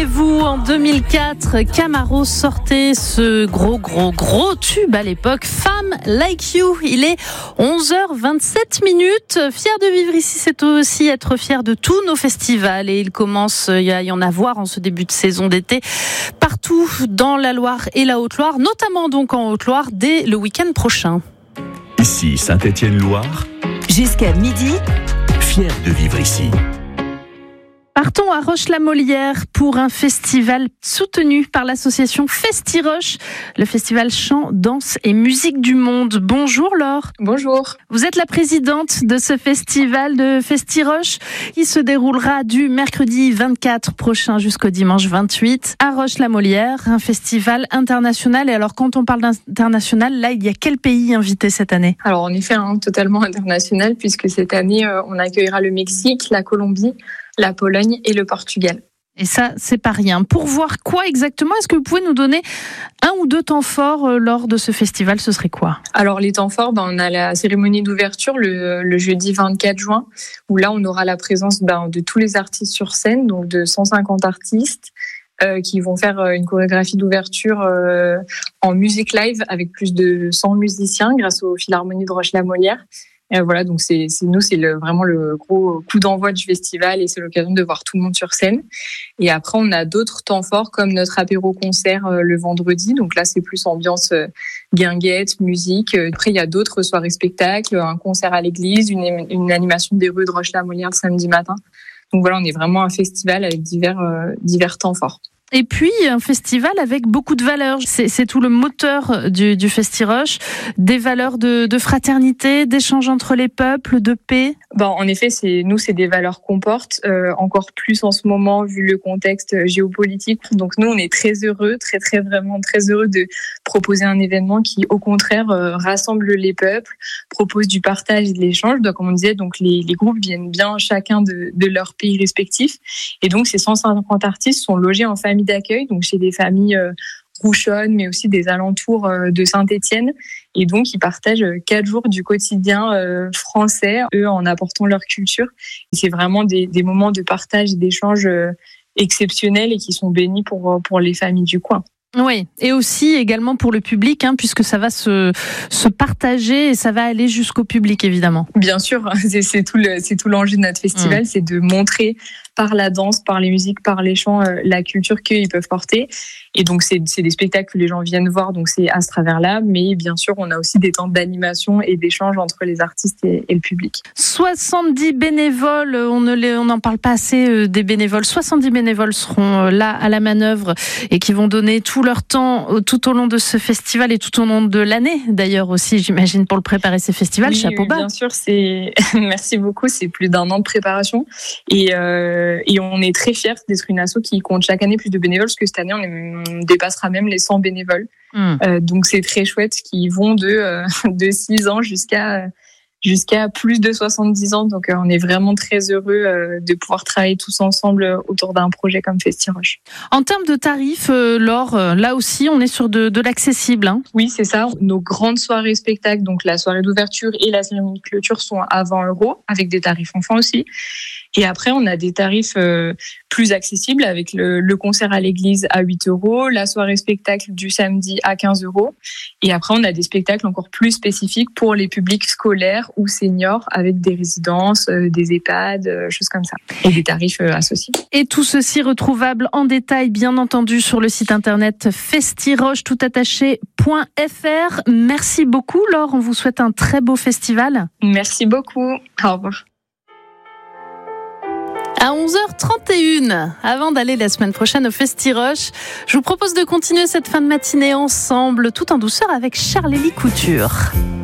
Souvenez-vous, en 2004, Camaro sortait ce gros tube à l'époque, Femme Like You. Il est 11h27. Fier de vivre ici, c'est aussi être fier de tous nos festivals. Et il commence à y en avoir en ce début de saison d'été partout dans la Loire et la Haute-Loire, notamment donc en Haute-Loire dès le week-end prochain. Ici Saint-Étienne-Loire. Jusqu'à midi. Fier de vivre ici. Partons à Roche-la-Molière pour un festival soutenu par l'association Festi-Roche, le festival chant, danse et musique du monde. Bonjour Laure. Bonjour. Vous êtes la présidente de ce festival de Festi-Roche qui se déroulera du mercredi 24 prochain jusqu'au dimanche 28 à Roche-la-Molière, un festival international. Et alors quand on parle d'international, là il y a quel pays invité cette année ? Alors en effet, totalement international puisque cette année on accueillera le Mexique, la Colombie, la Pologne et le Portugal. Et ça, c'est pas rien. Pour voir quoi exactement, est-ce que vous pouvez nous donner un ou deux temps forts lors de ce festival ? Ce serait quoi ? Alors les temps forts, on a la cérémonie d'ouverture le jeudi 24 juin, où là on aura la présence de tous les artistes sur scène, donc de 150 artistes qui vont faire une chorégraphie d'ouverture en musique live avec plus de 100 musiciens grâce aux Philharmonies de Roche-la-Molière. Voilà, donc c'est vraiment le gros coup d'envoi du festival et c'est l'occasion de voir tout le monde sur scène. Et après, on a d'autres temps forts comme notre apéro-concert le vendredi. Donc là, c'est plus ambiance guinguette, musique. Après, il y a d'autres soirées spectacles, un concert à l'église, une animation des rues de Roche-la-Molière le samedi matin. Donc voilà, on est vraiment un festival avec divers temps forts. Et puis, un festival avec beaucoup de valeurs. C'est tout le moteur du Festi-Roche. Des valeurs de fraternité, d'échange entre les peuples, de paix. En effet, c'est des valeurs qu'on porte, encore plus en ce moment, vu le contexte géopolitique. Donc nous, on est très heureux, vraiment très heureux de proposer un événement qui, au contraire, rassemble les peuples, propose du partage et de l'échange. Donc, comme on disait, donc les groupes viennent bien chacun de leur pays respectif. Et donc, ces 150 artistes sont logés en famille d'accueil, donc chez des familles rouchonnes, mais aussi des alentours de Saint-Étienne. Et donc, ils partagent 4 jours du quotidien français, eux, en apportant leur culture. Et c'est vraiment des moments de partage et d'échange exceptionnels et qui sont bénis pour les familles du coin. Oui, et aussi également pour le public, puisque ça va se partager et ça va aller jusqu'au public, évidemment. Bien sûr, c'est tout l'enjeu de notre festival, c'est de montrer par la danse, par les musiques, par les chants, la culture qu'ils peuvent porter. Et donc, c'est des spectacles que les gens viennent voir, donc c'est à ce travers-là. Mais bien sûr, on a aussi des temps d'animation et d'échange entre les artistes et le public. 70 bénévoles, on n'en parle pas assez des bénévoles. 70 bénévoles seront là à la manœuvre et qui vont donner tout leur temps tout au long de ce festival et tout au long de l'année, d'ailleurs aussi, j'imagine, pour le préparer ces festivals. Oui, chapeau bas. Bien sûr, merci beaucoup. C'est plus d'1 an de préparation et on est très fiers d'être une asso qui compte chaque année plus de bénévoles, parce que cette année, on dépassera même les 100 bénévoles. Donc, c'est très chouette, qui vont de 6 ans jusqu'à plus de 70 ans. Donc, on est vraiment très heureux de pouvoir travailler tous ensemble autour d'un projet comme Festi-Roche. En termes de tarifs, Laure, là aussi, on est sur de l'accessible. Oui, c'est ça. Nos grandes soirées spectacles, donc la soirée d'ouverture et la cérémonie de clôture, sont à 20 €, avec des tarifs enfants aussi. Et après, on a des tarifs plus accessibles avec le concert à l'église à 8 €, la soirée spectacle du samedi à 15 €. Et après, on a des spectacles encore plus spécifiques pour les publics scolaires ou seniors avec des résidences, des EHPAD, choses comme ça. Et des tarifs associés. Et tout ceci retrouvable en détail, bien entendu, sur le site internet festiroche.fr. Merci beaucoup, Laure. On vous souhaite un très beau festival. Merci beaucoup. Au revoir. À 11h31, avant d'aller la semaine prochaine au Festi-Roche, je vous propose de continuer cette fin de matinée ensemble, tout en douceur, avec Charlélie Couture.